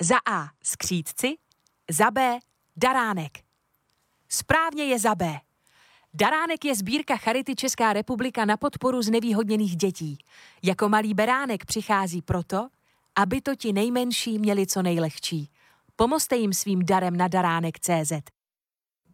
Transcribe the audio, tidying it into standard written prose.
Za A. Skřídci, za B. Daránek. Správně je za B. Daránek je sbírka Charity Česká republika na podporu znevýhodněných dětí. Jako malý beránek přichází proto, aby to ti nejmenší měli co nejlehčí. Pomozte jim svým darem na daránek.cz.